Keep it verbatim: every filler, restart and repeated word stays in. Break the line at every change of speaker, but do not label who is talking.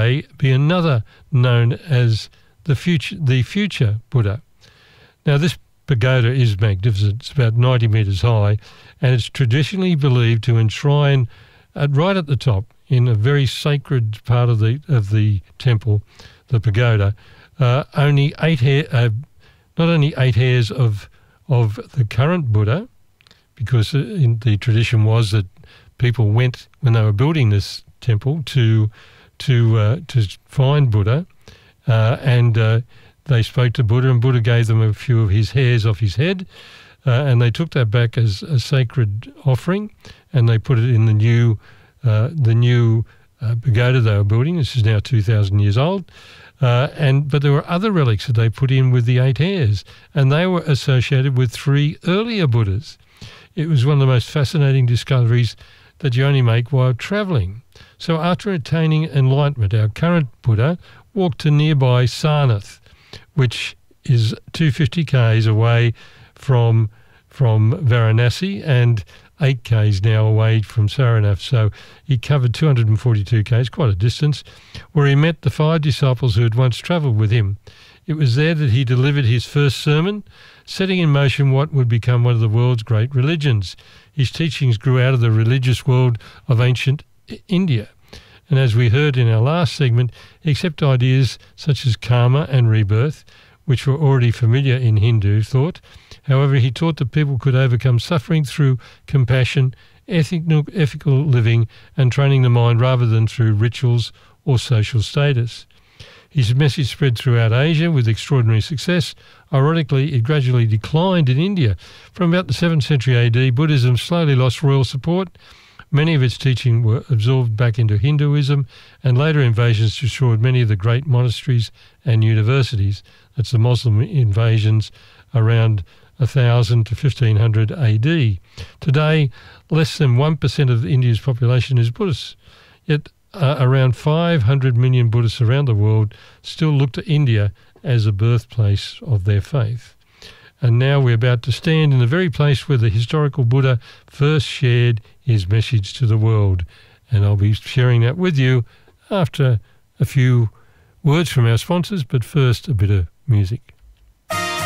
day be another known as the future, the future Buddha. Now, this pagoda is magnificent. It's about ninety metres high, and it's traditionally believed to enshrine at, right at the top, in a very sacred part of the of the temple, the pagoda, uh, only eight hair, uh, not only eight hairs of of the current Buddha, because in the tradition was that people went when they were building this temple to to uh, to find Buddha, uh, and uh, they spoke to Buddha, and Buddha gave them a few of his hairs off his head, uh, and they took that back as a sacred offering, and they put it in the new uh, the new uh, pagoda they were building. This is now two thousand years old, uh, and but there were other relics that they put in with the eight hairs, and they were associated with three earlier Buddhas. It was one of the most fascinating discoveries that you only make while travelling. So after attaining enlightenment, our current Buddha walked to nearby Sarnath, which is two hundred fifty kays away from from Varanasi and eight kays now away from Sarnath. So he covered two hundred forty-two kays, quite a distance, where he met the five disciples who had once travelled with him. It was there that he delivered his first sermon, setting in motion what would become one of the world's great religions. His teachings grew out of the religious world of ancient India. And as we heard in our last segment, he accepted ideas such as karma and rebirth, which were already familiar in Hindu thought. However, he taught that people could overcome suffering through compassion, ethical, ethical living, and training the mind rather than through rituals or social status. His message spread throughout Asia with extraordinary success. Ironically, it gradually declined in India. From about the seventh century A D, Buddhism slowly lost royal support. Many of its teaching were absorbed back into Hinduism, and later invasions destroyed many of the great monasteries and universities. That's the Muslim invasions around one thousand to fifteen hundred A D. Today, less than one percent of India's population is Buddhist, yet uh, around five hundred million Buddhists around the world still look to India as a birthplace of their faith. And now we're about to stand in the very place where the historical Buddha first shared his message to the world. And I'll be sharing that with you after a few words from our sponsors, but first a bit of music.